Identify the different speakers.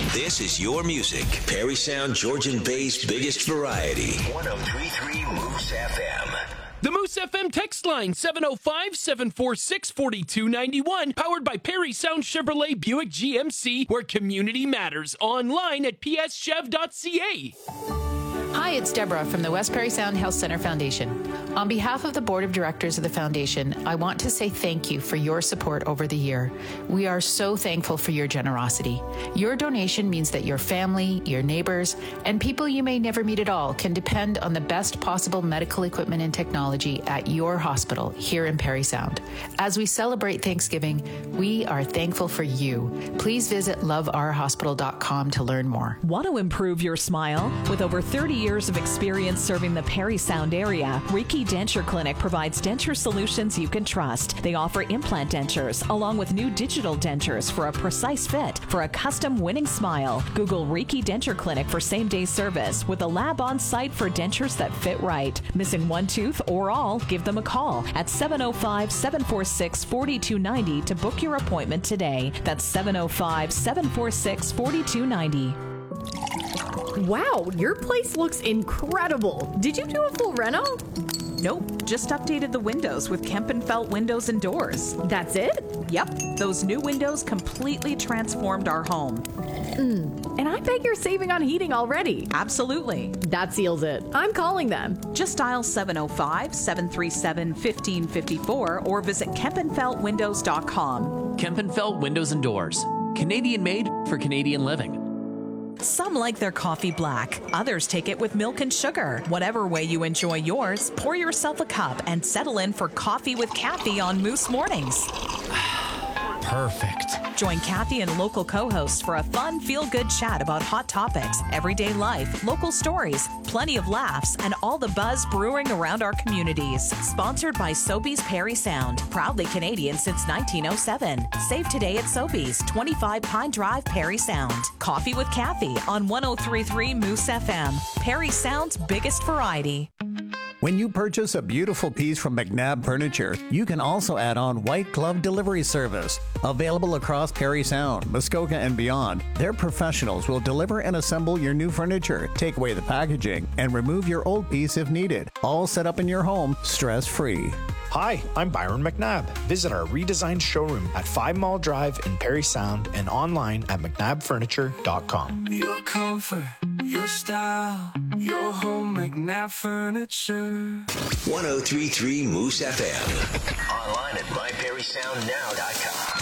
Speaker 1: This is your music. Perry Sound, Georgian Bay's biggest variety. 103.3 Moose FM.
Speaker 2: The Moose FM text line, 705-746-4291, powered by Perry Sound Chevrolet Buick GMC, where community matters. Online at pschev.ca.
Speaker 3: Hi, it's Deborah from the West Perry Sound Health Center Foundation. On behalf of the Board of Directors of the Foundation, I want to say thank you for your support over the year. We are so thankful for your generosity. Your donation means that your family, your neighbors, and people you may never meet at all can depend on the best possible medical equipment and technology at your hospital here in Perry Sound. As we celebrate Thanksgiving, we are thankful for you. Please visit loveourhospital.com to learn more.
Speaker 4: Want to improve your smile? With over 30 years of experience serving the Perry Sound area, Riki Denture Clinic provides denture solutions you can trust. They offer implant dentures along with new digital dentures for a precise fit for a custom winning smile. Google Riki Denture Clinic for same-day service with a lab on site for dentures that fit right. Missing one tooth or all? Give them a call at 705-746-4290 to book your appointment today. That's 705-746-4290.
Speaker 5: Wow, your place looks incredible. Did you do a full reno?
Speaker 4: Nope, just updated the windows with Kempenfelt windows and doors.
Speaker 5: That's it?
Speaker 4: Yep, those new windows completely transformed our home.
Speaker 5: And I bet you're saving on heating already.
Speaker 4: Absolutely.
Speaker 5: That seals it. I'm calling them.
Speaker 4: Just dial 705-737-1554 or visit KempenfeltWindows.com.
Speaker 6: Kempenfelt Windows and Doors. Canadian made for Canadian living.
Speaker 4: Some like their coffee black. Others take it with milk and sugar. Whatever way you enjoy yours, pour yourself a cup and settle in for Coffee with Kathy on Moose Mornings.
Speaker 6: Perfect.
Speaker 4: Join Kathy and local co-hosts for a fun, feel-good chat about hot topics, everyday life, local stories, plenty of laughs, and all the buzz brewing around our communities. Sponsored by Sobeys Perry Sound, proudly Canadian since 1907. Save today at Sobeys, 25 Pine Drive, Perry Sound. Coffee with Kathy on 103.3 Moose FM, Perry Sound's biggest variety.
Speaker 7: When you purchase a beautiful piece from McNabb Furniture, you can also add on white glove delivery service. Available across Perry Sound, Muskoka, and beyond, their professionals will deliver and assemble your new furniture, take away the packaging, and remove your old piece if needed. All set up in your home, stress-free.
Speaker 8: Hi, I'm Byron McNabb. Visit our redesigned showroom at 5 Mall Drive in Perry Sound and online at mcnabbfurniture.com.
Speaker 9: Your comfort, your style, your home, McNabb Furniture.
Speaker 1: 103.3 Moose FM. Online at myperrysoundnow.com.